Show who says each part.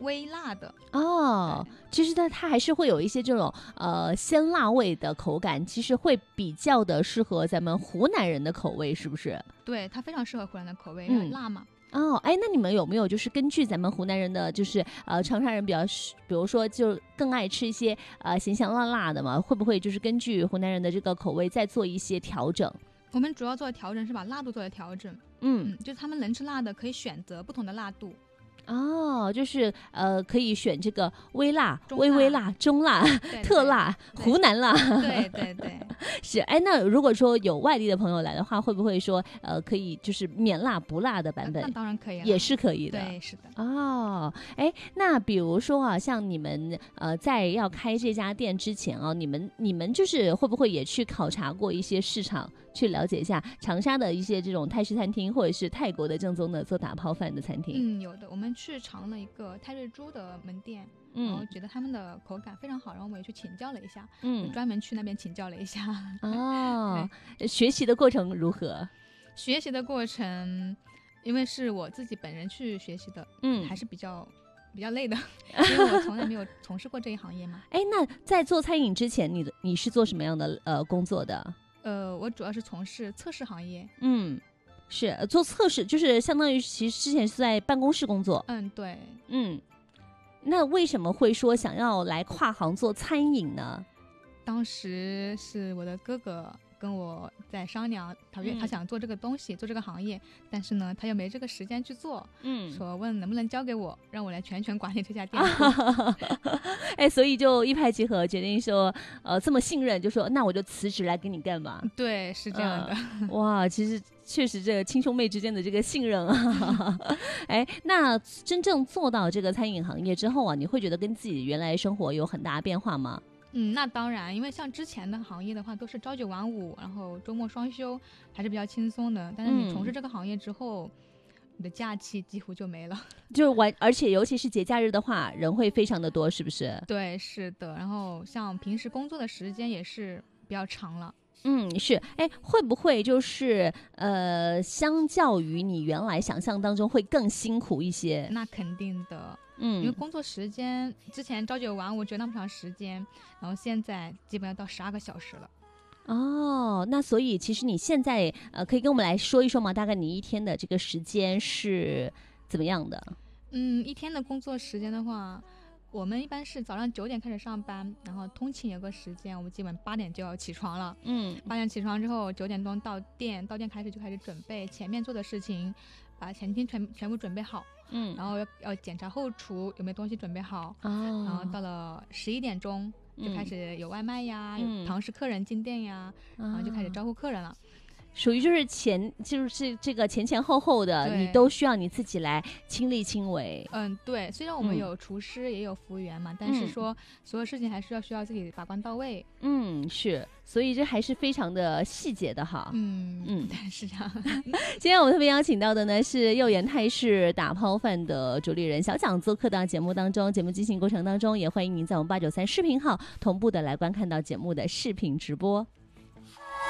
Speaker 1: 微辣的
Speaker 2: 哦。其实它还是会有一些这种鲜辣味的口感，其实会比较的适合咱们湖南人的口味，是不是？
Speaker 1: 对，它非常适合湖南的口味，因为辣嘛。
Speaker 2: 哦，哎，那你们有没有就是根据咱们湖南人的，就是长沙人比如说就更爱吃一些咸香辣辣的嘛？会不会就是根据湖南人的这个口味再做一些调整？
Speaker 1: 我们主要做的调整是把辣度做的调整，就是他们能吃辣的可以选择不同的辣度。
Speaker 2: 哦，就是可以选这个微辣、微辣、中辣、特辣、湖南辣。
Speaker 1: 对对对，
Speaker 2: 是。哎，那如果说有外地的朋友来的话，会不会说可以就是免辣不辣的版本？
Speaker 1: 那当然可以了，
Speaker 2: 也是可以的。
Speaker 1: 对，是的。
Speaker 2: 哦，哎，那比如说啊，像你们在要开这家店之前啊，你们就是会不会也去考察过一些市场，去了解一下长沙的一些这种泰式餐厅，或者是泰国的正宗的做打抛饭的餐厅？
Speaker 1: 有的，我们去尝了一个泰瑞珠的门店，然后觉得他们的口感非常好，然后我们也去请教了一下，专门去那边请教了一下。
Speaker 2: 哦，学习的过程如何？
Speaker 1: 学习的过程，因为是我自己本人去学习的，还是比较累的，因为我从来没有从事过这一行业嘛。
Speaker 2: 哎，那在做餐饮之前，你是做什么样的工作的？
Speaker 1: 我主要是从事测试行业。
Speaker 2: 是做测试，就是相当于其实之前是在办公室工作。
Speaker 1: 对。
Speaker 2: 那为什么会说想要来跨行做餐饮呢？
Speaker 1: 当时是我的哥哥跟我在商量，他想做这个东西，做这个行业，但是呢他又没这个时间去做，说问能不能交给我，让我来全权管理这家店。
Speaker 2: 哎，所以就一拍即合，决定说这么信任，就说那我就辞职来给你干吧。
Speaker 1: 对，是这样的。
Speaker 2: 哇，其实确实这个亲兄妹之间的这个信任啊。哎，那真正做到这个餐饮行业之后啊，你会觉得跟自己原来生活有很大变化吗？
Speaker 1: 那当然，因为像之前的行业的话都是朝九晚五，然后周末双休，还是比较轻松的。但是你从事这个行业之后，你的假期几乎就没了，
Speaker 2: 而且尤其是节假日的话，人会非常的多，是不是？
Speaker 1: 对，是的。然后像平时工作的时间也是比较长了。
Speaker 2: 是。哎，会不会就是相较于你原来想象当中会更辛苦一些？
Speaker 1: 那肯定的。因为工作时间之前朝九晚五只有那么长时间，然后现在基本要到12个小时了。
Speaker 2: 哦，那所以其实你现在可以跟我们来说一说吗？大概你一天的这个时间是怎么样的？
Speaker 1: 一天的工作时间的话，我们一般是早上9点开始上班，然后通勤有个时间，我们基本8点就要起床了。8点起床之后9点多到店开始就开始准备前面做的事情，把前厅全部准备好。然后要检查后厨有没有东西准备好。然后到了11点钟就开始有外卖呀，有堂食客人进店呀，然后就开始招呼客人了。
Speaker 2: 属于就是这个前后后的，你都需要你自己来亲力亲为。
Speaker 1: 对，虽然我们有厨师也有服务员嘛，但是说所有事情还是需要自己把关到位。
Speaker 2: 是，所以这还是非常的细节的哈。
Speaker 1: 对，是这样。
Speaker 2: 今天我们特别邀请到的呢是幼妍泰式打抛饭的主理人小蒋做客到节目当中，节目进行过程当中也欢迎您在我们893视频号同步的来观看到节目的视频直播。